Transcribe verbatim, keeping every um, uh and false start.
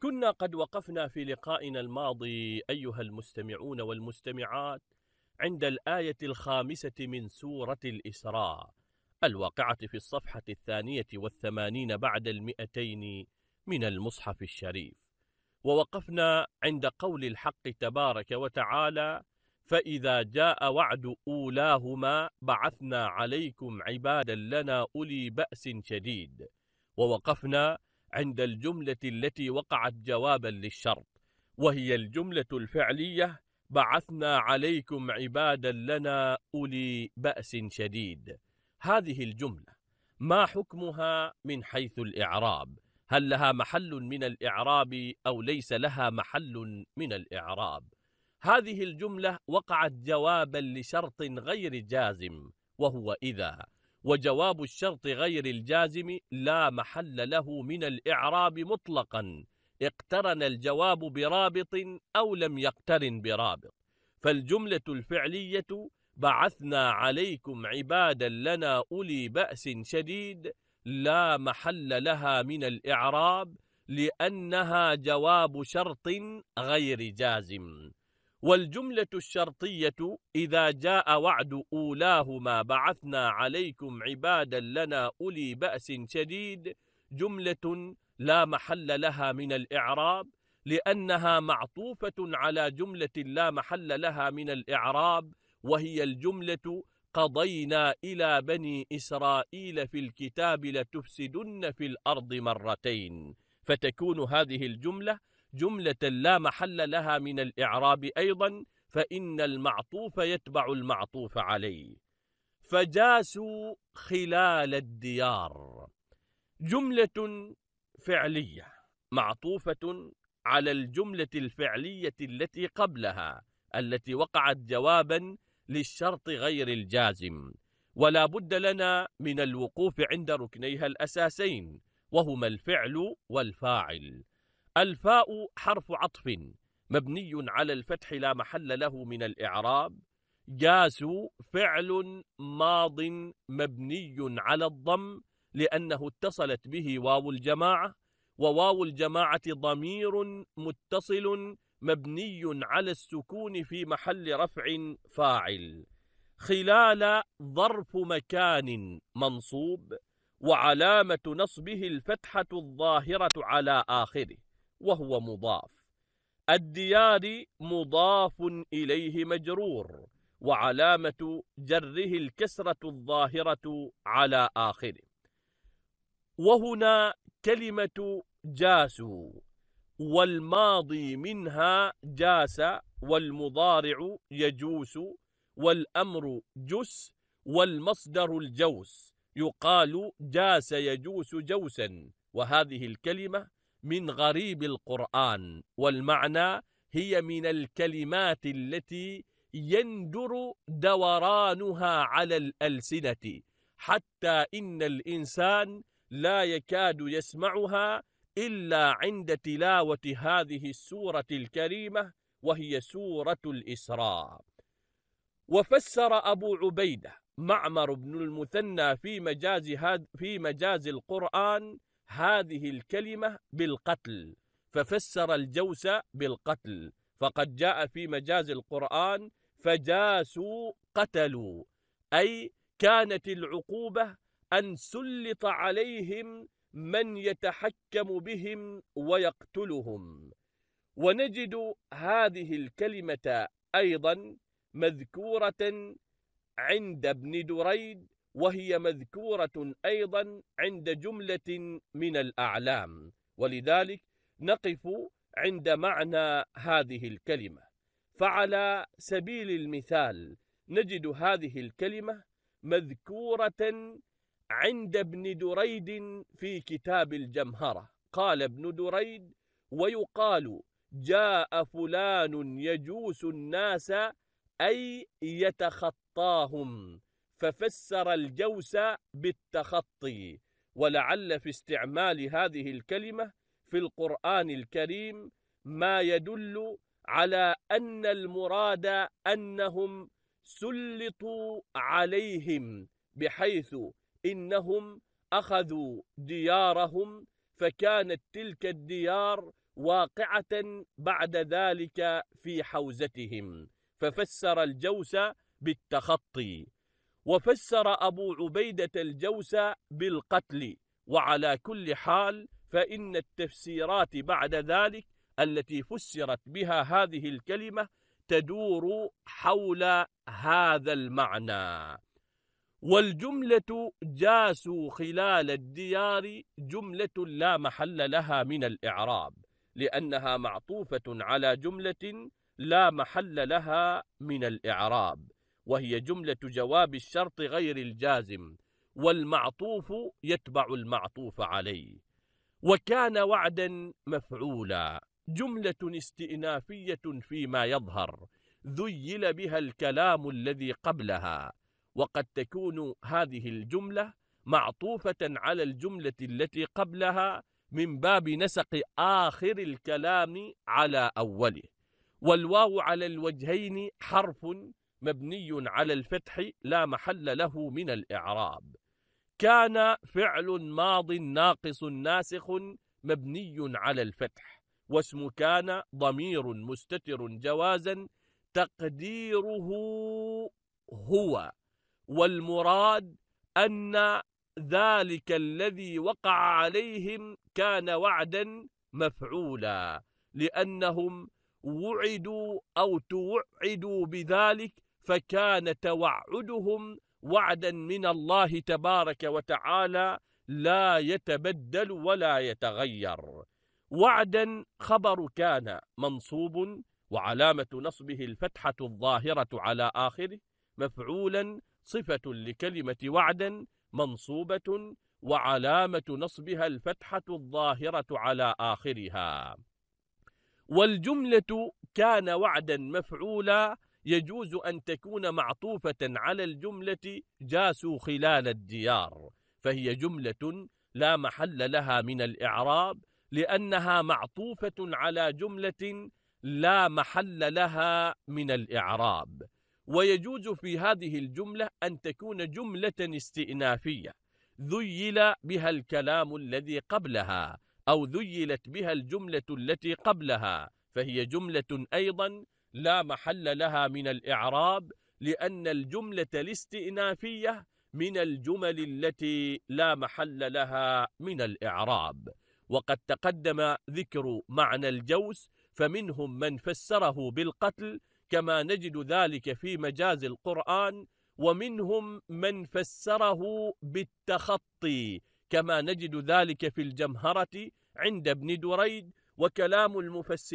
كنا قد وقفنا في لقائنا الماضي أيها المستمعون والمستمعات عند الآية الخامسة من سورة الإسراء الواقعة في الصفحة الثانية والثمانين بعد المئتين من المصحف الشريف، ووقفنا عند قول الحق تبارك وتعالى: فإذا جاء وعد أولاهما بعثنا عليكم عبادا لنا أولي بأس شديد. ووقفنا عند الجملة التي وقعت جوابا للشرط، وهي الجملة الفعلية: بعثنا عليكم عبادا لنا أولي بأس شديد. هذه الجملة ما حكمها من حيث الإعراب؟ هل لها محل من الإعراب أو ليس لها محل من الإعراب؟ هذه الجملة وقعت جوابا لشرط غير جازم وهو إذا، وجواب الشرط غير الجازم لا محل له من الإعراب مطلقا، اقترن الجواب برابط أو لم يقترن برابط. فالجملة الفعلية بعثنا عليكم عبادا لنا أولي بأس شديد لا محل لها من الإعراب لأنها جواب شرط غير جازم. والجملة الشرطية إذا جاء وعد أولاهما بعثنا عليكم عبادا لنا أولي بأس شديد جملة لا محل لها من الإعراب لأنها معطوفة على جملة لا محل لها من الإعراب، وهي الجملة: قضينا إلى بني إسرائيل في الكتاب لتفسدن في الأرض مرتين. فتكون هذه الجملة جملة لا محل لها من الإعراب أيضا، فإن المعطوف يتبع المعطوف عليه. فجاسوا خلال الديار جملة فعلية معطوفة على الجملة الفعلية التي قبلها التي وقعت جوابا للشرط غير الجازم، ولا بد لنا من الوقوف عند ركنيها الأساسين وهما الفعل والفاعل. الفاء حرف عطف مبني على الفتح لا محل له من الإعراب. جاسوا فعل ماض مبني على الضم لأنه اتصلت به واو الجماعة، وواو الجماعة ضمير متصل مبني على السكون في محل رفع فاعل. خلال ظرف مكان منصوب، وعلامة نصبه الفتحة الظاهرة على آخره وهو مضاف. الديار مضاف إليه مجرور، وعلامة جره الكسرة الظاهرة على آخره. وهنا كلمة جاسوا، والماضي منها جاس، والمضارع يجوس، والأمر جس، والمصدر الجوس. يقال جاس يجوس جوسا، وهذه الكلمة من غريب القرآن، والمعنى هي من الكلمات التي يندر دورانها على الألسنة، حتى إن الإنسان لا يكاد يسمعها إلا عند تلاوة هذه السورة الكريمة وهي سورة الإسراء. وفسر أبو عبيدة معمر بن المثنى في مجاز, هاد في مجاز القرآن هذه الكلمة بالقتل، ففسر الجوس بالقتل، فقد جاء في مجاز القرآن: فجاسوا قتلوا، أي كانت العقوبة أن سلط عليهم من يتحكم بهم ويقتلهم. ونجد هذه الكلمة أيضا مذكورة عند ابن دريد، وهي مذكورة أيضا عند جملة من الأعلام، ولذلك نقف عند معنى هذه الكلمة. فعلى سبيل المثال نجد هذه الكلمة مذكورة عند ابن دريد في كتاب الجمهرة. قال ابن دريد: ويقال جاء فلان يجوس الناس أي يتخطاهم، ففسر الجوس بالتخطي. ولعل في استعمال هذه الكلمة في القرآن الكريم ما يدل على أن المراد أنهم سلطوا عليهم، بحيث إنهم أخذوا ديارهم، فكانت تلك الديار واقعة بعد ذلك في حوزتهم، ففسر الجوس بالتخطي. وفسر أبو عبيدة الجوس بالقتل. وعلى كل حال فإن التفسيرات بعد ذلك التي فسرت بها هذه الكلمة تدور حول هذا المعنى. والجملة جاسوا خلال الديار جملة لا محل لها من الإعراب، لأنها معطوفة على جملة لا محل لها من الإعراب، وهي جملة جواب الشرط غير الجازم، والمعطوف يتبع المعطوف عليه. وكان وعدا مفعولا جملة استئنافية فيما يظهر ذيل بها الكلام الذي قبلها، وقد تكون هذه الجملة معطوفة على الجملة التي قبلها من باب نسق آخر الكلام على أوله. والواو على الوجهين حرف مبني على الفتح لا محل له من الإعراب. كان فعل ماض ناقص ناسخ مبني على الفتح، واسم كان ضمير مستتر جوازا تقديره هو، والمراد أن ذلك الذي وقع عليهم كان وعدا مفعولا، لأنهم وعدوا أو توعدوا بذلك، فكان توعدهم وعدا من الله تبارك وتعالى لا يتبدل ولا يتغير. وعدا خبر كان منصوب وعلامة نصبه الفتحة الظاهرة على آخره، مفعولا صفة لكلمة وعدا منصوبة وعلامة نصبها الفتحة الظاهرة على آخرها. والجملة كان وعدا مفعولا يجوز أن تكون معطوفة على الجملة جاسوا خلال الديار، فهي جملة لا محل لها من الإعراب لأنها معطوفة على جملة لا محل لها من الإعراب. ويجوز في هذه الجملة أن تكون جملة استئنافية ذيل بها الكلام الذي قبلها، أو ذيلت بها الجملة التي قبلها، فهي جملة أيضا لا محل لها من الإعراب، لأن الجملة الاستئنافية من الجمل التي لا محل لها من الإعراب. وقد تقدم ذكر معنى الجوس، فمنهم من فسره بالقتل كما نجد ذلك في مجاز القرآن، ومنهم من فسره بالتخطي كما نجد ذلك في الجمهرة عند ابن دريد. وكلام المفسرين